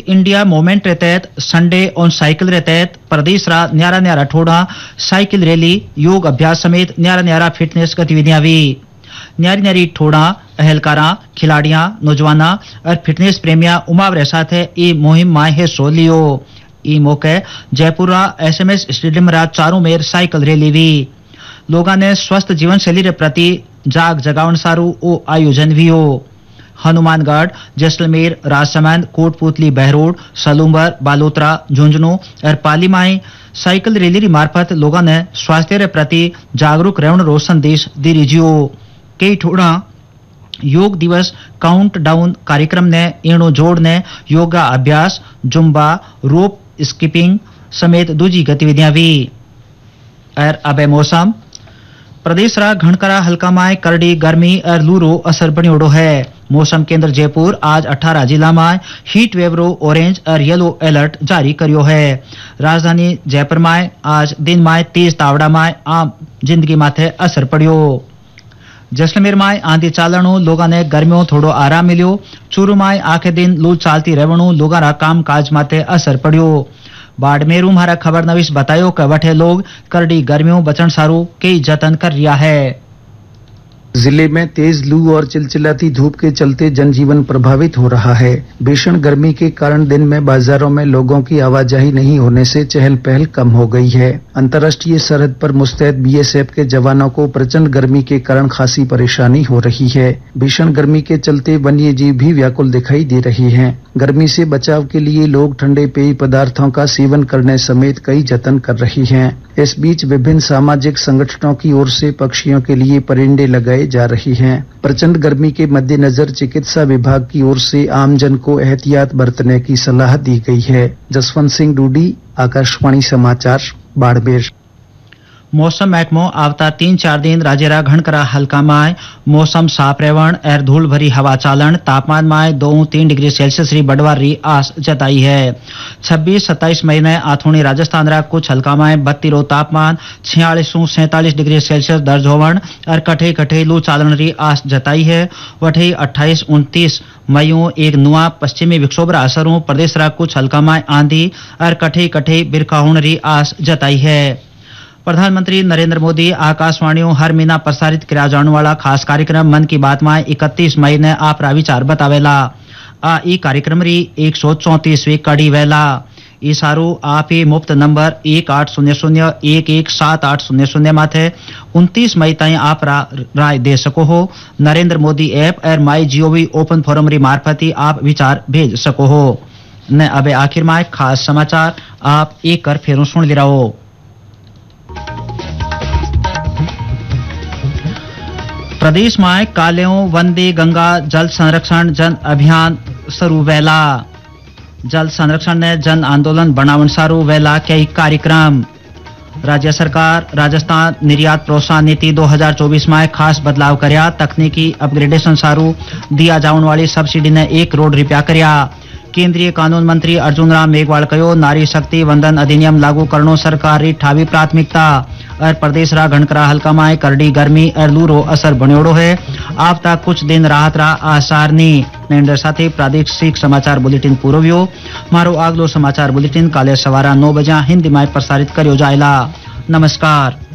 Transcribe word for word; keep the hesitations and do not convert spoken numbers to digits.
Fit India movement रे तहत Sunday on cycle रे तहत प्रदेश रा न्यारा न्यारा ठोड़ा साइकिल रैली योग अभ्यास समेत न्यारा न्यारा फिटनेस गतिविधियां हुई। न्यारी न्यारी ठोड़ा अहलकारा खिलाड़ियां नौजवाना और फिटनेस प्रेमिया उमावरे साथ ई मुहिम में हिस्सो लियो। ई मौके Jaipur S M S stadium रा चारों मेर साइकिल रैली हुई। लोगों ने स्वस्थ जीवन शैली रे प्रति जाग जगावन सारू ओ आयोजन हुई। हनुमानगढ़ जैसलमेर राजसमंद कोटपुतली बहरोड सलूम्बर बालोतरा झुंझुनू और पाली में साइकिल रैली री मार्फत लोगों ने स्वास्थ्य रे प्रति जागरूक रहने रो संदेश दी रिजियो। कई ठोड़ा योग दिवस काउंट डाउन कार्यक्रम ने एणो जोड़ ने योगा अभ्यास जुम्बा रोप स्कीपिंग समेत दूजी गतिविधियां हुई। और अब मौसम प्रदेश रा घनकरा हल्का में करड़ी गर्मी और लू रो असर बनियोड़ो है। मौसम केंद्र जयपुर आज अठारह जिला में हीट वेव रो ऑरेंज और येलो अलर्ट जारी करियो है। राजधानी जयपुर में आज दिन में तेज तावड़ा में आम जिंदगी माथे असर पड़ियो। जैसलमेर में आंधी चालणु लोगों ने गर्मियों थोड़ो आराम मिलियो। चूरू में आखे दिन लू चालती रहवणु लोगों रा काम काज माथे असर पड़ियो। बाड़मेर हमारा खबर नवीस बतायो कि वठे लोग करड़ी गर्मियों बचन सारू कई जतन कर रिया है। जिले में तेज लू और चिलचिलाती धूप के चलते जनजीवन प्रभावित हो रहा है। भीषण गर्मी के कारण दिन में बाजारों में लोगों की आवाजाही नहीं होने से चहल पहल कम हो गई है। अंतर्राष्ट्रीय सरहद पर मुस्तैद बी एस एफ के जवानों को प्रचंड गर्मी के कारण खासी परेशानी हो रही है। भीषण गर्मी के चलते वन्य जीव भी व्याकुल दिखाई दे रहे हैं। गर्मी से बचाव के लिए लोग ठंडे पेय पदार्थों का सेवन करने समेत कई जतन कर रहे हैं। इस बीच विभिन्न सामाजिक संगठनों की ओर से पक्षियों के लिए परिंदे लगाए जा रही हैं। प्रचंड गर्मी के मद्देनजर चिकित्सा विभाग की ओर से आमजन को एहतियात बरतने की सलाह दी गई है। जसवंत सिंह डूडी, आकाशवाणी समाचार, बाड़मेर। मौसम महकमो आवता तीन चार दिन राज्य रा घनकरा हल्का में मौसम साफ रहवन और धूल भरी हवा चालन तापमान में दो तीन डिग्री सेल्सियस री बढ़वार री आस जताई है। छब्बीस सत्ताईस मई ने आथोनी राजस्थान रा कुछ हल्का में बत्ती रो तापमान छियालीस सैंतालीस डिग्री सेल्सियस दर्ज होवन और कठे कठे लू चालन री आस जताई है। वठे अट्ठाईस उनतीस मईयों एक नुआ पश्चिमी विक्षोभ रा असरों प्रदेश रा कुछ हल्का में आंधी और कठे कठे बिरखा होने री आस जताई है। प्रधानमंत्री नरेंद्र मोदी आकाशवाणियों हर महीना प्रसारित किया जाने वाला खास कार्यक्रम मन की बात में इकतीस मई ने आपरा विचार बतावेला। आ ई कार्यक्रम री एक सौ चौंतीसवीं कड़ी वेला। ई सारू आप ही मुफ्त नंबर एक आठ शून्य शून्य एक एक सात आठ शून्य शून्य माथे उनतीस मई ताई आप राय दे सको हो। नरेंद्र मोदी ऐप और माई जीओवी ओपन फोरम री मार्फत ही आप विचार भेज सको हो। न अब आखिर में खास समाचार आप एक कर फेरों सुन ले रहो। प्रदेश में कालेओं वंदे गंगा जल संरक्षण जन अभियान शुरू वेला। जल संरक्षण ने जन आंदोलन बनावन सारू वेला कई कार्यक्रम। राज्य सरकार राजस्थान निर्यात प्रोत्साहन नीति दो हज़ार चौबीस में खास बदलाव करया। तकनीकी अपग्रेडेशन सारू दिया जाने वाली सब्सिडी ने एक करोड़ रुपया करया। केंद्रीय कानून मंत्री अर्जुन राम मेघवाल कहो नारी शक्ति वंदन अधिनियम लागू करनो सरकार री ठावी प्राथमिकता। और प्रदेश रा घनकरा हल्का में करड़ी गर्मी और लू रो असर बनियोड़ो है। आप तक कुछ दिन राहत रा आसार नी। नेंडर साथे प्रादेशिक समाचार बुलेटिन पूरो व्यो। मारो आगलो समाचार बुलेटिन काले सवारा नौ बजे हिंदी में प्रसारित करियो जायला। नमस्कार।